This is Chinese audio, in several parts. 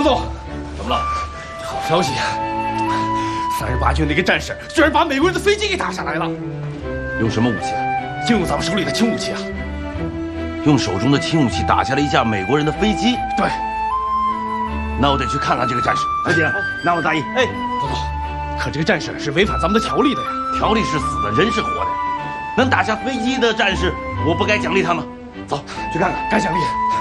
总， 怎么了？ 好消息！38军那个战士居然把美国人的飞机给打下来了。 用什么武器啊？ 就用咱们手里的轻武器啊！ 用手中的轻武器打下了一架美国人的飞机。 对。 那我得去看看这个战士。小姐，拿我大衣。哎， 总，可这个战士是违反咱们的条例的呀。 条例是死的，人是活的。能打下飞机的战士，我不该奖励他吗？走，去看看。 该奖励。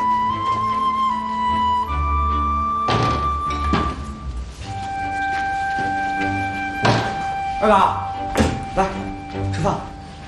二嘎，来吃饭。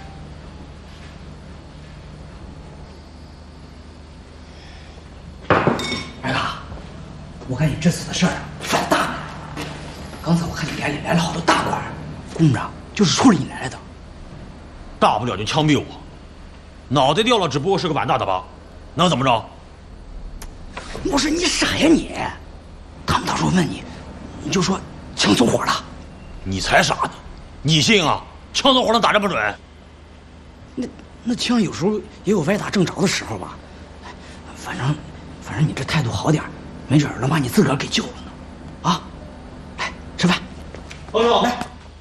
二嘎，我看你这次的事儿犯大了。刚才我看你连里来了好多大官，公长就是冲着你来的。 大不了就枪毙我，脑袋掉了只不过是个碗大的疤，能怎么着？ 我说你傻呀你！他们到时候问你，你就说枪走火了。 你才傻呢！你信啊？枪走火能打这么准？ 那枪有时候也有歪打正着的时候吧。反正你这态度好点，没准能把你自个儿给救了呢。啊，来吃饭。 彭总， 来，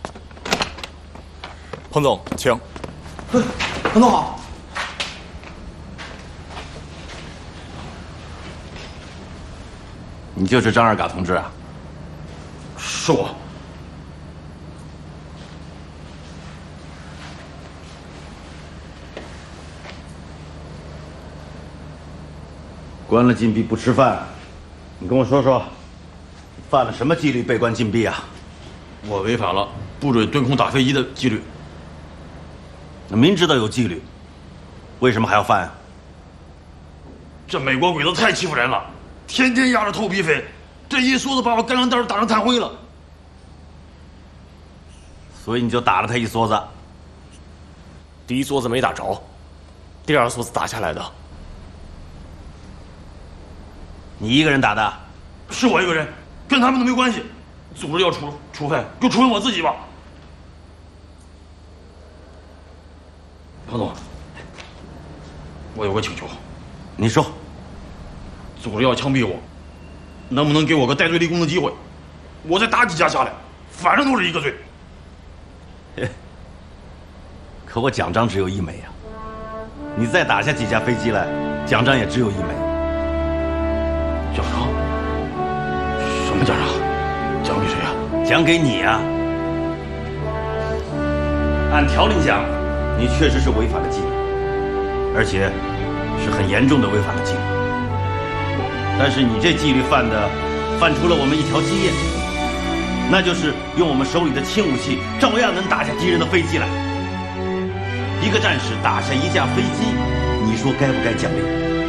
彭总，请。 彭总好。 你就是张二嘎同志啊？ 是我。 关了禁闭不吃饭，你跟我说说，犯了什么纪律被关禁闭啊？ 我违反了不准蹲空打飞机的纪律。 明知道有纪律，为什么还要犯啊？ 这美国鬼子太欺负人了，天天压着头皮飞，这一梭子把我干粮袋打成炭灰了。 所以你就打了他一梭子。 第一梭子没打着，第二梭子打下来的。 你一个人打的？ 是我一个人，跟他们都没关系。组织要处分，就处分我自己吧。彭总，我有个请求。 你说。 组织要枪毙我，能不能给我个戴罪立功的机会？我再打几架下来，反正都是一个罪。 可我奖章只有1枚啊！你再打下几架飞机来，奖章也只有1枚。 奖章？什么奖章？奖给谁啊？ 奖给你啊！按条令讲，你确实是违反了纪律，而且是很严重的违反了纪律。但是你这纪律犯出了我们一条基业，那就是用我们手里的轻武器照样能打下敌人的飞机来。一个战士打下一架飞机，你说该不该奖励？